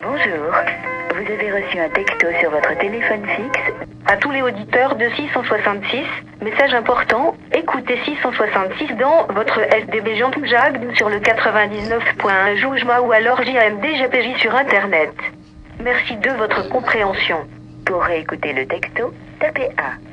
Bonjour. Vous avez reçu un texto sur votre téléphone fixe. À tous les auditeurs de 666, message important, écoutez 666 dans votre SDB Jean Jag sur le 99.1 Joujma ou alors JMD sur Internet. Merci de votre compréhension. Pour réécouter le texto, tapez 1.